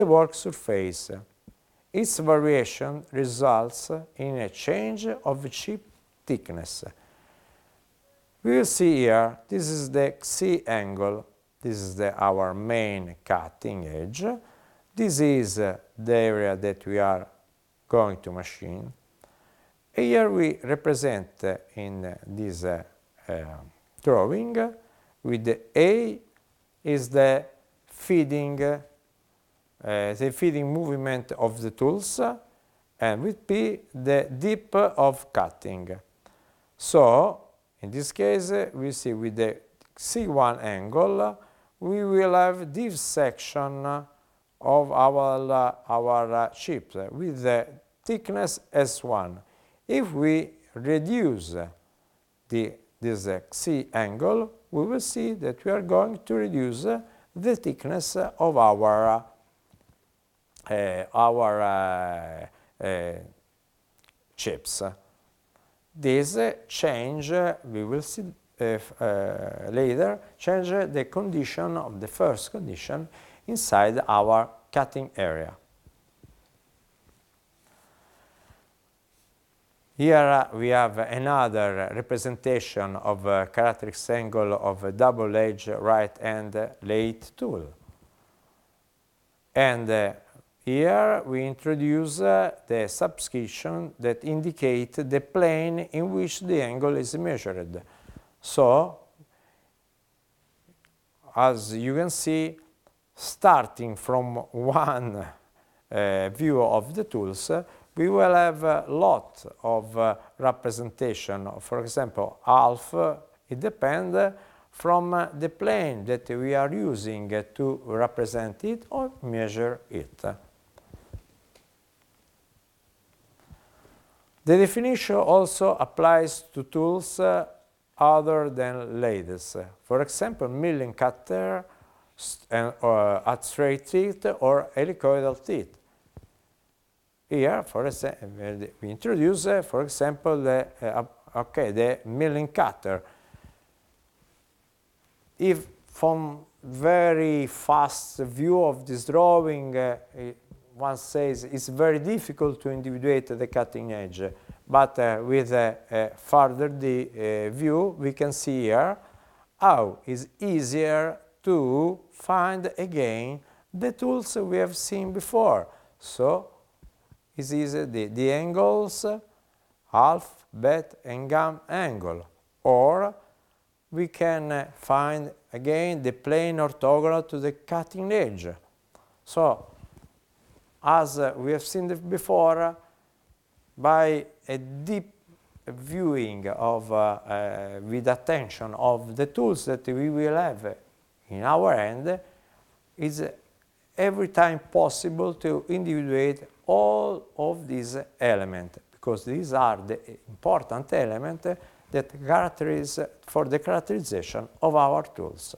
the work surface. Its variation results in a change of chip thickness. We will see here, this is the C angle. This is our main cutting edge. This is the area that we are going to machine. Here we represent in this drawing with the A is the feeding movement of the tools, and with P the dip of cutting. So in this case we see with the C1 angle we will have this section of our chip with the thickness S1. If we reduce this C angle, we will see that we are going to reduce the thickness of our chips. This change, we will see later, change the condition of the first condition inside our cutting area. Here we have another representation of a characteristic angle of a double-edged right-hand lathe tool. And here we introduce the subscription that indicate the plane in which the angle is measured. So, as you can see, starting from one view of the tools, we will have a lot of representation. For example, half, it depends from the plane that we are using to represent it or measure it. The definition also applies to tools other than lathes. For example, milling cutter at straight teeth or helicoidal teeth. Here, for example, we introduce, for example, the milling cutter. If from very fast view of this drawing, one says it's very difficult to individuate the cutting edge, but with a further view, we can see here how it's easier to find again the tools we have seen before. So it's easy, the angles, half, bet, and gum angle, or we can find again the plane orthogonal to the cutting edge. So, as we have seen before, by a deep viewing of, with attention of the tools that we will have in our hand, is every time possible to individuate all of these elements, because these are the important elements that characterize for the characterization of our tools.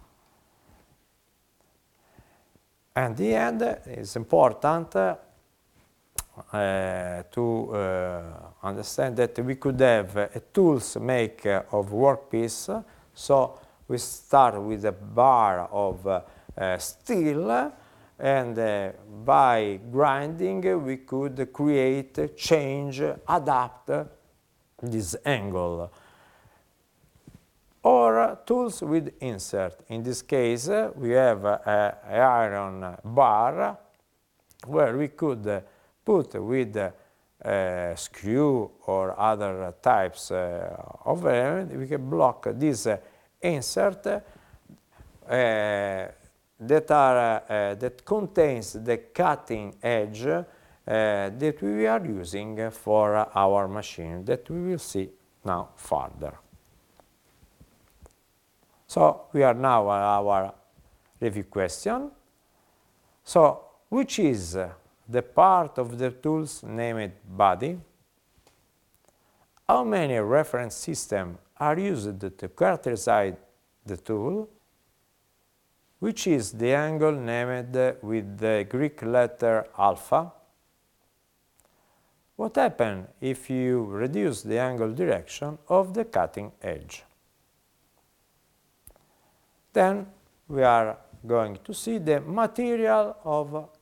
And the end is important to understand that we could have a tools make of workpiece. So we start with a bar of steel, and by grinding we could create, change, adapt this angle. Or tools with insert. In this case, we have an iron bar where we could put with a screw or other types of element. We can block this insert that contains the cutting edge that we are using for our machine, that we will see now further. So we are now at our review question. So which is the part of the tools named body? How many reference systems are used to characterize the tool? Which is the angle named with the Greek letter alpha? What happens if you reduce the angle direction of the cutting edge? Then we are going to see the material of